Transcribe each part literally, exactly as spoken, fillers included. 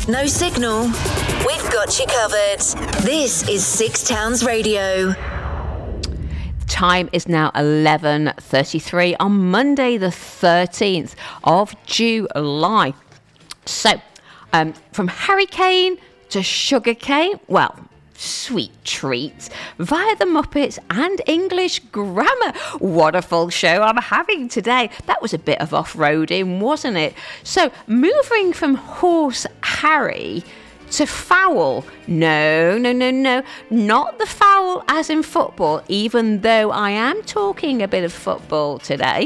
No signal? We've got you covered. This is Six Towns Radio. Time is now eleven thirty-three on Monday the thirteenth of July. So, um, from hurricane to sugarcane, well, sweet treats via the Muppets and English grammar. What a full show I'm having today. That was a bit of off-roading, wasn't it? So, moving from Horse Harry to foul. No, no, no, no. Not the foul as in football, even though I am talking a bit of football today.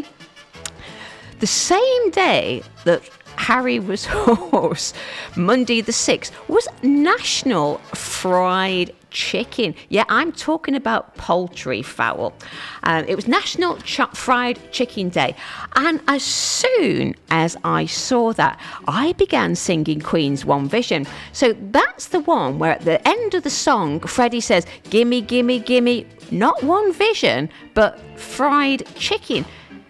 The same day that Harry was horse, Monday the sixth, was National Fried Chicken. Yeah, I'm talking about poultry fowl. Um, it was National Ch- Fried Chicken Day. And as soon as I saw that, I began singing Queen's One Vision. So that's the one where at the end of the song, Freddie says, gimme, gimme, gimme, not one vision, but fried chicken.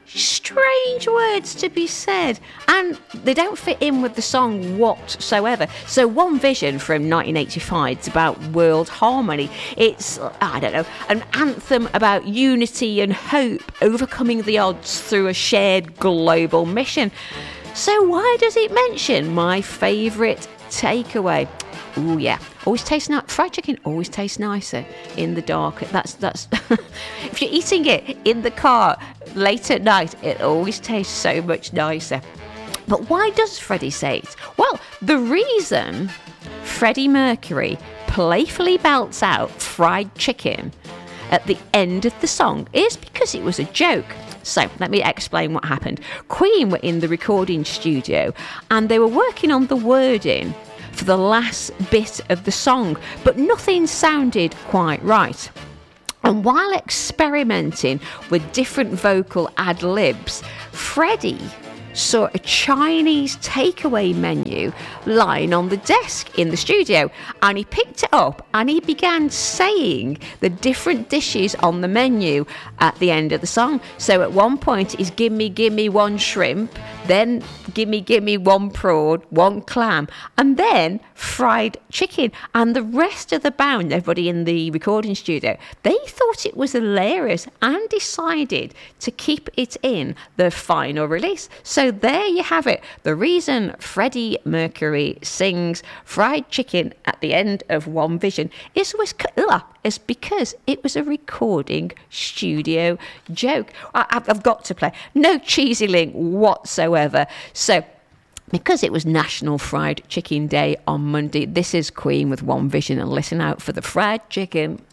Strange words to be said, and they don't fit in with the song whatsoever. So One Vision from nineteen eighty-five, it's about world harmony. It's, I don't know, an anthem about unity and hope, overcoming the odds through a shared global mission. So why does it mention my favourite takeaway? Ooh, yeah. Always tastes nice. Fried chicken always tastes nicer in the dark. That's that's. If you're eating it in the car late at night, it always tastes so much nicer. But why does Freddie say it? Well, the reason Freddie Mercury playfully belts out fried chicken at the end of the song is because it was a joke. So let me explain what happened. Queen were in the recording studio and they were working on the wording for the last bit of the song, but nothing sounded quite right. And while experimenting with different vocal ad-libs, Freddie saw a Chinese takeaway menu lying on the desk in the studio, and he picked it up and he began saying the different dishes on the menu at the end of the song. So at one point he's gimme gimme one shrimp, then gimme gimme one prawn, one clam, and then fried chicken. And the rest of the band, everybody in the recording studio, they thought it was hilarious and decided to keep it in the final release. So there you have it. The reason Freddie Mercury sings fried chicken at the end of One Vision is, was, uh, is because it was a recording studio joke. I, I've got to play. No cheesy link whatsoever. So because it was National Fried Chicken Day on Monday, this is Queen with One Vision, and listen out for the fried chicken.